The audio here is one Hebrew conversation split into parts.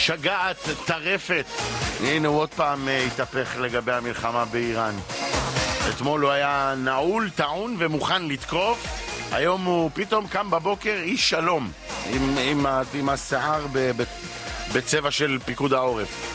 שגעת, טרפת. הנה הוא עוד פעם התהפך לגבי המלחמה באיראן. אתמול הוא היה נעול, טעון ומוכן לתקוף. היום הוא פתאום קם בבוקר איש שלום עם השיער בצבע של פיקוד העורף.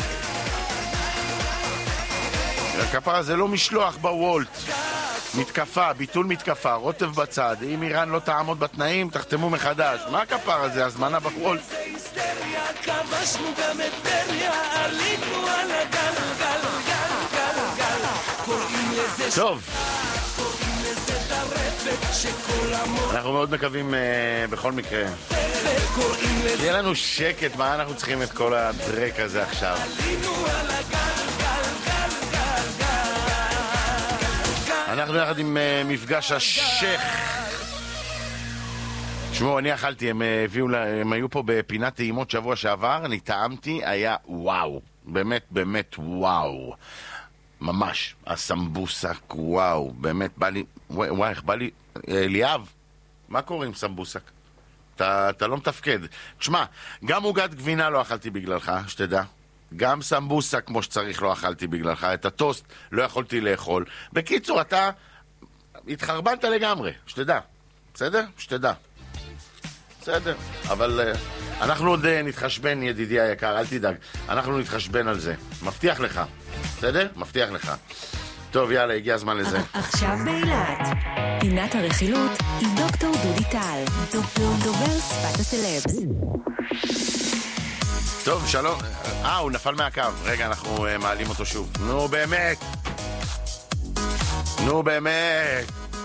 הכפרה זה לא משלוח בוולט. מתקפה, ביטול מתקפה, רוטב בצד. אם איראן לא תעמוד בתנאים, תחתמו מחדש. מה הכפר הזה? הזמנה בוולט. כבשנו גם את טריה, עלינו על הגל, גל, גל, גל, גל. קוראים לזה טוב. קוראים לזה טרפת שכל המון. אנחנו מאוד מקווים בכל מקרה. יהיה לנו שקט, מה אנחנו צריכים את כל הדרק הזה עכשיו? עלינו על הגל, גל, גל, גל, גל. אנחנו יחד עם מפגש השייח. תשמעו, אני אכלתי, הם היו פה בפינת טעימות שבוע שעבר, אני טעמתי, היה וואו, באמת באמת וואו, ממש, הסמבוסק, וואו, באמת בא לי, וואי, איך בא לי, ליאב, מה קורה עם סמבוסק? אתה לא מתפקד. תשמע, גם עוגת גבינה לא אכלתי בגללך, שתדע, גם סמבוסק כמו שצריך לא אכלתי בגללך, את הטוסט לא יכולתי לאכול. בקיצור, אתה התחרבנת לגמרי, שתדע, בסדר? שתדע. בסדר, אבל אנחנו עוד נתחשבן, ידידי היקר, אל תדאג, אנחנו נתחשבן על זה, מבטיח לך, בסדר? מבטיח לך. טוב, יאללה, הגיע הזמן לזה. עכשיו באילת, פינת הרכילות עם דוקטור דודי טל, דובר שפת הסלבס. טוב, שלום. הוא נפל מהקו, רגע, אנחנו מעלים אותו שוב. נו באמת, נו באמת.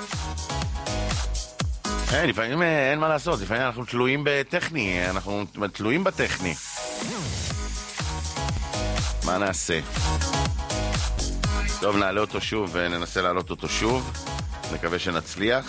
לפעמים אין מה לעשות, לפעמים אנחנו תלויים בטכני, אנחנו תלויים בטכני. מה נעשה? טוב, נעלה אותו שוב וננסה להעלות אותו שוב, נקווה שנצליח.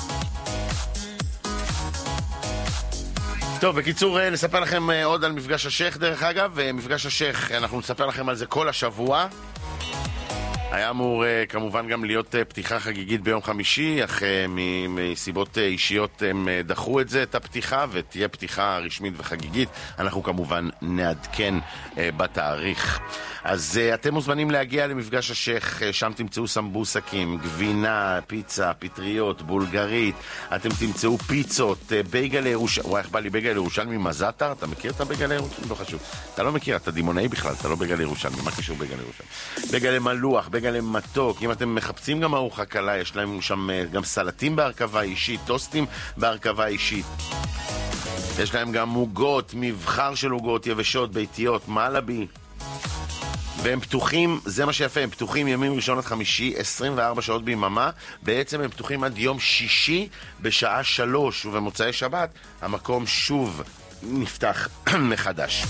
טוב, בקיצור, נספר לכם עוד על מפגש השייח דרך אגב, מפגש השייח, אנחנו נספר לכם על זה כל השבוע. היה אמור כמובן גם להיות פתיחה חגיגית ביום חמישי, אך מסיבות אישיות הם דחו את זה, את הפתיחה, ותהיה פתיחה רשמית וחגיגית. אנחנו כמובן נעדכן בתאריך. אז אתם מוזמנים להגיע למפגש השייח, שם תמצאו סמבוסקים, גבינה, פיצה, פטריות, בולגרית, אתם תמצאו פיצות, בייגל ירושלמי, וואי, איך בא לי בייגל ירושלמי מזאטר? אתה מכיר את הבייגל ירושלמי? לא חשוב. אתה לא מכיר, אתה דימונאי בכלל, אתה לא בייגל ירושלמי. מה קשור בייגל ירושלמי? בייגל מלוח, בייגל מתוק. אם אתם מחפשים גם ארוחה קלה, יש להם שם גם סלטים בהרכבה אישית, טוסטים בהרכבה אישית. יש להם גם מוגות, מבחר של מוגות יבשות, ביתיות, מלאבי. והם פתוחים, זה מה שיפה, הם פתוחים ימים ראשון עד חמישי, 24 שעות ביממה. בעצם הם פתוחים עד יום שישי בשעה 3, ובמוצאי שבת המקום שוב נפתח מחדש.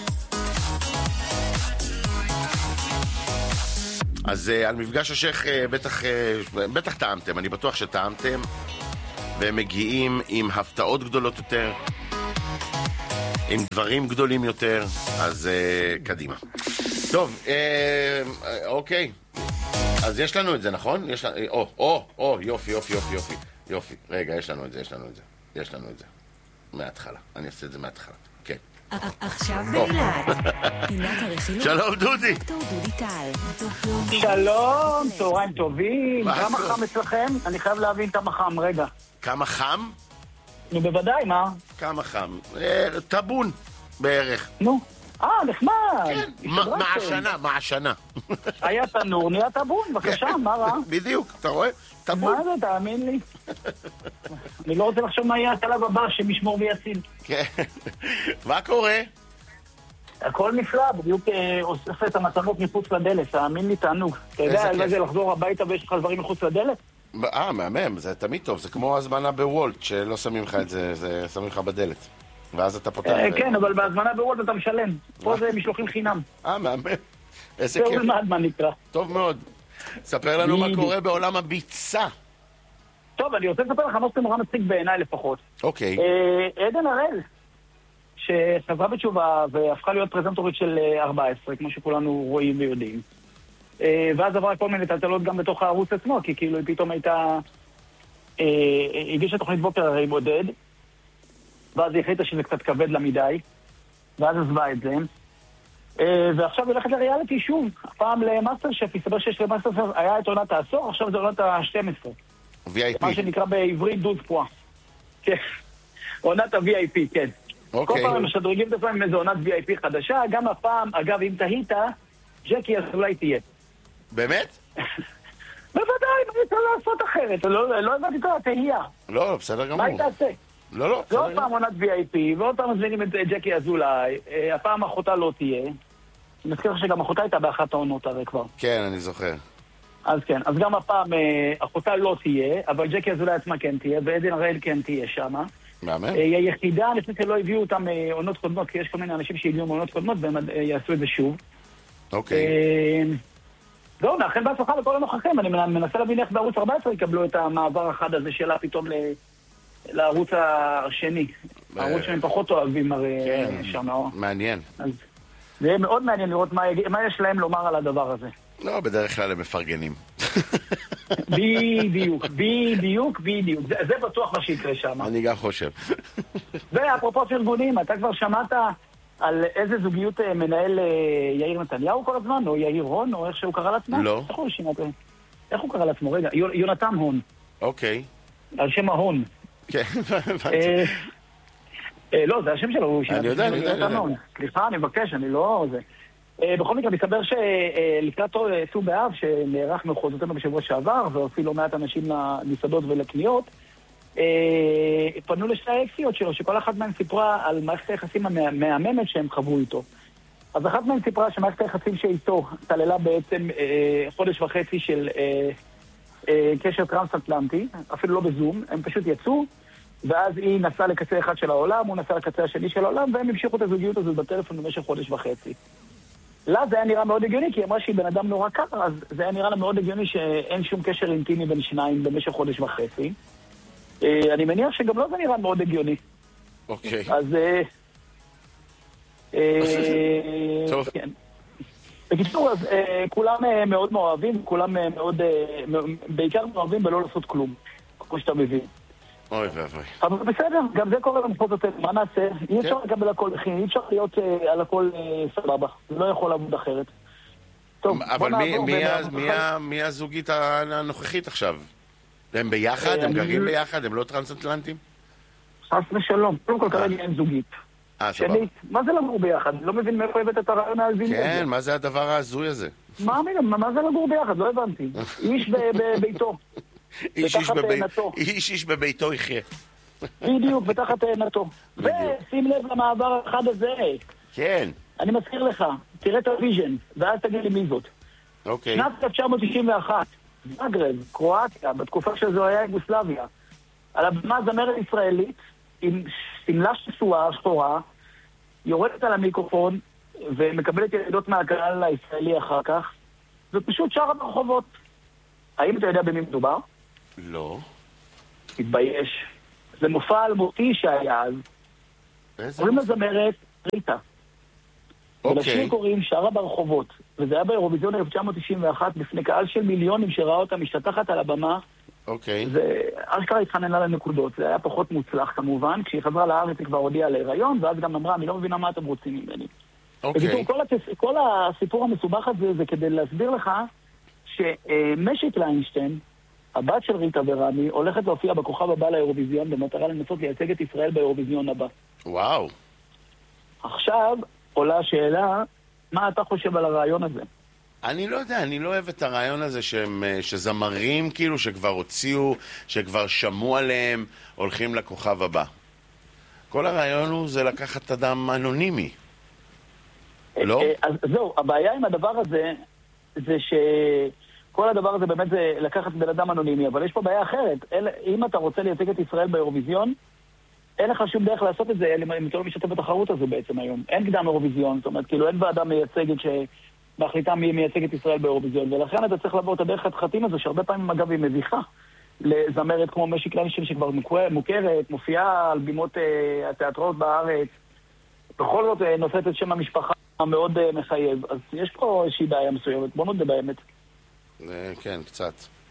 אז על מפגש השייח בטח טעמתם, אני בטוח שטעמתם, והם מגיעים עם הפתעות גדולות יותר, עם דברים גדולים יותר, אז קדימה. טוב, אוקיי, אז יש לנו את זה, נכון? יופי, יופי, רגע, יש לנו את זה, מההתחלה, אני אעשה את זה מההתחלה, כן. עכשיו באילת, פינת הרכילות. שלום דודי. דוקטור דודי טל. שלום, צהריים טובים. כמה חם אצלכם? אני חייב להבין כמה חם, רגע. כמה חם? נו, בוודאי, מה? כמה חם? טבון בערך. נו, נחמד. כן, מעשנה. היה תנור, נהיה טבון, בבקשה, מה רע? בדיוק, אתה רואה? טבון. מה זה, תאמין לי. אני לא רוצה לחשוב מה יהיה השלב הבא שמשמור ויציל. כן. מה קורה? הכל נפלא, בדיוק אוסף את המתנות מחוץ לדלת, תאמין לי, תענוג. אתה יודע על זה לחזור הביתה ויש לך דברים מחוץ לדלת? מהמם, זה תמיד טוב, זה כמו הזמנה בוולט, שלא שמים לך את זה, זה שמים לך בדלת. ואז אתה פותח... כן, אבל בהזמנה בוולט אתה משלם. פה זה משלוחים חינם. מהמם. איזה זה כיף. מה נקרא. טוב מאוד. ספר לנו מה קורה בעולם הביצה. טוב, אני רוצה לספר לך נושא נורא מצחיק בעיניי לפחות. אוקיי. עדן הראל, שחזרה בתשובה והפכה להיות פרזנטורית של 14, כמו שכולנו רואים ויודעים. ואז עברה כל מיני טלטלות גם בתוך הערוץ עצמו, כי כאילו היא פתאום הייתה... הגישה תוכנית בוקר הרי בודד, ואז היא החליטה שזה קצת כבד לה מדי. ואז עזבה את זה. ועכשיו הולכת לריאליטי שוב, הפעם למאסטר שף, הסתבר שיש למאסטר שף, היה את עונת העשור, עכשיו זה עונת ה-12. VIP. מה שנקרא בעברית דוד פואה. כן, עונת ה-VIP, כן. כל פעם הם משדרגים את עצמם עם איזו עונת VIP חדשה, גם הפעם, אגב, אם תהית, ג'קי אז אולי תהיה. באמת? בוודאי, מה אתה לעשות אחרת? לא הבנתי כל התהייה. לא, בסדר גמור. מה היא תעשה? לא, ועוד פעם עונת VIP, ועוד פעם מזמינים את ג'קי אזולאי, הפעם אחותה לא תהיה. אני מזכיר לך שגם אחותה הייתה באחת העונות הרי כבר. כן, אני זוכר. אז כן, אז גם הפעם אחותה לא תהיה, אבל ג'קי אזולאי עצמה כן תהיה, ועדן הראל כן תהיה שמה. מאמן? היא היחידה, לפני שלא הביאו אותם עונות קודמות, כי יש כל מיני אנשים שהגיעו מעונות קודמות, והם יעשו את זה שוב. אוקיי. זהו, מאחל בהצלחה לכל הנוכחים, אני מנסה להבין איך בערוץ 14 יקבלו את המעבר החד הזה שלה פתאום לערוץ השני. הערוץ שהם פחות אוהבים הרי שם. מעניין. אז זה יהיה מאוד מעניין לראות מה יש להם לומר על הדבר הזה. לא, בדרך כלל הם מפרגנים. בדיוק. זה בטוח מה שיקרה שם. אני גם חושב. ואפרופו פרגונים, אתה כבר שמעת על איזה זוגיות מנהל יאיר נתניהו כל הזמן, או יאיר הון, או איך שהוא קרא לעצמו? לא. איך הוא קרא לעצמו? רגע, יונתן הון. אוקיי. על שם ההון. כן, הבנתי. לא, זה השם שלו. אני יודע. סליחה, אני מבקש, אני לא... בכל מקרה, מסתבר שלקראת ט"ו באב, שנערך מחוזותינו בשבוע שעבר, ואפילו מעט אנשים למסעדות ולקניות, פנו לשתי האקסיות שלו, שכל אחת מהן סיפרה על מערכת היחסים המהממת שהם חוו איתו. אז אחת מהן סיפרה שמערכת היחסים שאיתו כללה בעצם חודש וחצי של קשר טרנס-אטלנטי, אפילו לא בזום, הם פשוט יצאו, ואז היא נסעה לקצה אחד של העולם, הוא נסע לקצה השני של העולם, והם המשיכו את הזוגיות הזאת בטלפון במשך חודש וחצי. לה זה היה נראה מאוד הגיוני, כי היא אמרה שהיא בן אדם נורא קר, אז זה היה נראה לה מאוד הגיוני שאין שום קשר אינטימי בין שניים במשך חודש וחצי. אני מניח שגם לא זה נראה מאוד הגיוני. אוקיי. אז... טוב. כן. בקיצור, אז כולם מאוד מאוהבים, כולם מאוד... בעיקר מאוהבים בלא לעשות כלום, כמו שאתה מבין. אוי ואבוי. אבל בסדר, גם זה קורה במחוזותינו, מה נעשה? אי אפשר לקבל הכל, אי אפשר להיות על הכל סבבה, זה לא יכול לעבוד אחרת. טוב, אבל מי הזוגית הנוכחית עכשיו? הם ביחד? הם גרים ביחד? הם לא טרנס-אטלנטים? חס ושלום, קודם כל כרגע אין זוגית. סבבה. שנית, מה זה לגור ביחד? לא מבין מאיפה הבאת את הרעיון ההזוי הזה. כן, מה זה הדבר ההזוי הזה? מה זה לגור ביחד? לא הבנתי. איש בביתו. איש בביתו יחיה. בדיוק, בתחת תאנתו. ושים לב למעבר אחד הזה. כן. אני מזכיר לך, תראה את הוויז'ן, ואז תגיד לי מי זאת. אוקיי. שנת 1991, זאגרב, קרואטיה, בתקופה שזו היה יוגוסלביה, על הבמה זמרת ישראלית, עם סמלה שסועה, שחורה, יורדת על המיקרופון, ומקבלת ירידות מהקהל הישראלי אחר כך. זה פשוט שרה ברחובות. האם אתה יודע במי מדובר? לא. תתבייש. זה מופע אלמותי שהיה אז. קוראים לזמרת ריטה. ולשיר קוראים שרה ברחובות. וזה היה באירוויזיון 1991 בפני קהל של מיליונים שראה אותה משתתחת על הבמה. אוקיי. ואשכרה התחננה לנקודות. זה היה פחות מוצלח כמובן. כשהיא חזרה לארץ היא כבר הודיעה להיריון, ואז גם אמרה, אני לא מבינה מה אתם רוצים ממני. אוקיי. כל הסיפור המסובך הזה זה כדי להסביר לך שמשית ליינשטיין, הבת של ריטה ורמי, הולכת להופיע בכוכב הבא לאירוויזיון במטרה לנסות לייצג את ישראל באירוויזיון הבא. וואו. עכשיו עולה השאלה, מה אתה חושב על הרעיון הזה? אני לא יודע, אני לא אוהב את הרעיון הזה שזמרים כאילו שכבר הוציאו, שכבר שמעו עליהם, הולכים לכוכב הבא. כל הרעיון הוא זה לקחת אדם אנונימי. לא? אז זהו, הבעיה עם הדבר הזה זה שכל הדבר הזה באמת זה לקחת בן אדם אנונימי, אבל יש פה בעיה אחרת. אם אתה רוצה לייצג את ישראל באירוויזיון, אין לך שום דרך לעשות את זה אם אתה לא משתתף בתחרות הזו בעצם היום. אין קדם אירוויזיון, זאת אומרת, כאילו אין ועדה מייצגת שמחליטה מי מייצג את ישראל באירוויזיון, ולכן אתה צריך לעבור את הדרך החתחתים הזו, שהרבה פעמים אגב היא מביכה לזמרת כמו משית ליינשטיין שכבר מוכרת, מופיעה על בימות התיאטראות בארץ, בכל זאת נושאת את שם המשפחה מאוד מחייב. אז יש פה איזושהי בעיה מסוימת, בוא נודה באמת. כן, קצת.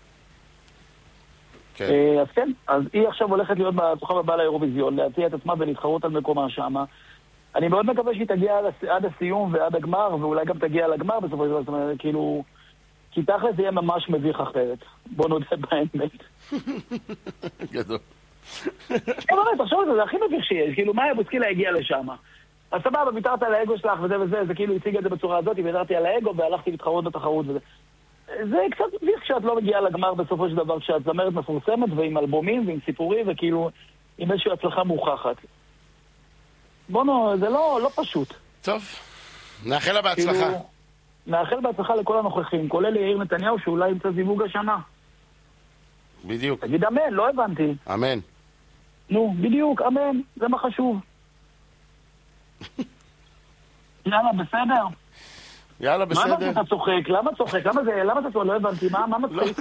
אז כן, אז היא עכשיו הולכת להיות בכוכב הבא לאירוויזיון, להציע את עצמה ולהתחרות על מקומה שמה. אני מאוד מקווה שהיא תגיע עד הסיום ועד הגמר, ואולי גם תגיע לגמר בסופו של דבר, זאת אומרת, כאילו, כי תכל'ס זה יהיה ממש מביך אחרת. בוא נודה באמת. גדול. כן, באמת, תחשוב על זה, זה הכי מביך שיש, כאילו, מאיה בוסקילה הגיעה לשם. אז סבבה, ויתרת על האגו שלך וזה וזה, זה כאילו הציג את זה בצורה הזאת, ויתרתי על האגו והלכתי להתחרות בתחרות וזה. זה קצת מביך כשאת לא מגיעה לגמר בסופו של דבר, כשאת זמרת מפורסמת ועם אלבומים ועם סיפורים וכאילו עם איזושהי הצלחה מוכחת. בונו, זה לא פשוט. טוב, נאחל לה בהצלחה. כאילו, נאחל בהצלחה לכל הנוכחים, כולל יאיר נתניהו שאולי ימצא זיווג השנה. בדיוק. תגיד אמן, לא הבנתי. אמן. נו, בדיוק, אמן, זה מה חשוב. יאללה, בסדר. יאללה, בסדר. מה אתה צוחק? למה צוחק? למה אתה צוחק? לא הבנתי, מה מצחיק?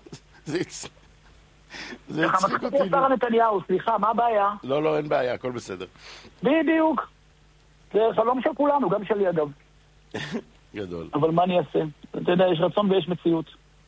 זה הצחיק אותי. שרה נתניהו, סליחה, מה הבעיה? לא, אין בעיה, הכל בסדר. בדיוק. זה חלום של כולנו, גם שלי אגב. גדול. אבל מה אני אעשה? אתה יודע, יש רצון ויש מציאות.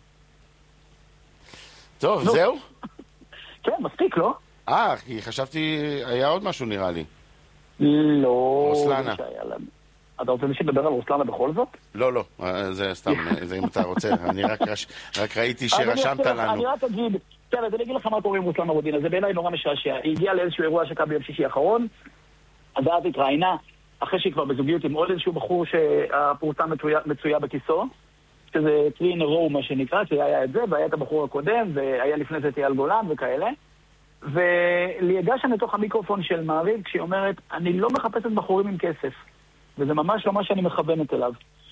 טוב, זהו? כן, מספיק, לא? כי חשבתי, היה עוד משהו נראה לי. לא. רוסלנה. אתה רוצה לדבר על רוסלנה בכל זאת? לא, זה סתם, זה אם אתה רוצה. אני רק ראיתי שרשמת לנו. אני רק אגיד, אז אני אגיד לך מה קורה עם רוסלנה רודינה, זה בעיניי נורא משעשע. היא הגיעה לאיזשהו אירוע שקרה ביום שישי האחרון, אז אז התראיינה, אחרי שהיא כבר בזוגיות עם עוד איזשהו בחור שהפורסם מצויה בכיסו, שזה טרין רו מה שנקרא, שהיה את זה, והיה את הבחור הקודם, והיה לפני זה אייל גולן וכאלה. והיא הגשה לתוך המיקרופון של מעריב, כשהיא אומרת, אני לא מחפשת בחורים עם כסף. וזה ממש לא מה שאני מכוונת אליו.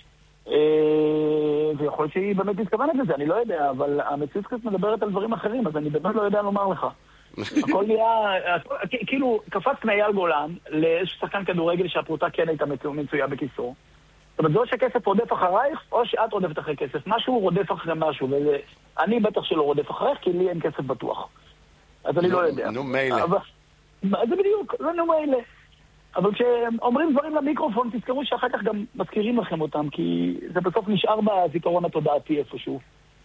ויכול להיות שהיא באמת מתכוונת לזה, אני לא יודע, אבל המציאות קצת מדברת על דברים אחרים, אז אני באמת לא יודע לומר לך. הכל נהיה, כאילו, קפץ מאייל גולן לאיזשהו שחקן כדורגל שהפרוטה כן הייתה מצויה בכיסו. זאת אומרת, זה או שכסף רודף אחרייך, או שאת רודפת אחרי כסף. משהו רודף אחרי משהו, ואני בטח שלא רודף אחריך, כי לי אין כסף בטוח. אז אני לא יודע. נו, מילא. זה בדיוק, זה נו מילא. אבל כשאומרים דברים למיקרופון, תזכרו שאחר כך גם מזכירים לכם אותם, כי זה בסוף נשאר בזיכרון התודעתי איפשהו.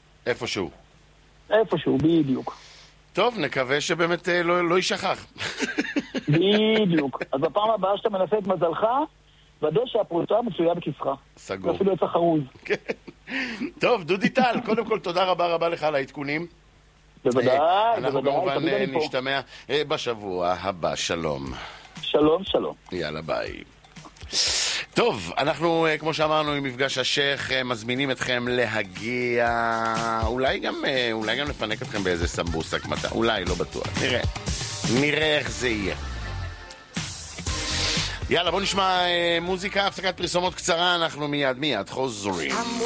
איפשהו, בדיוק. טוב, נקווה שבאמת לא יישכח. בדיוק. אז בפעם הבאה שאתה מנסה את מזלך, ודא שהפרוטה מצויה בכיסך. סגור. ואפילו יצא חרוז. טוב, דודי טל, קודם כל תודה רבה לך על העדכונים. בוודאי, אנחנו כמובן נשתמע בשבוע הבא. שלום. שלום. יאללה, ביי. טוב, אנחנו, כמו שאמרנו, עם מפגש השייך, מזמינים אתכם להגיע, אולי גם לפנק אתכם באיזה סמבוסק מתי, אולי, לא בטוח, נראה איך זה יהיה. יאללה, בוא נשמע מוזיקה, הפסקת פרסומות קצרה, אנחנו מיד חוזרים.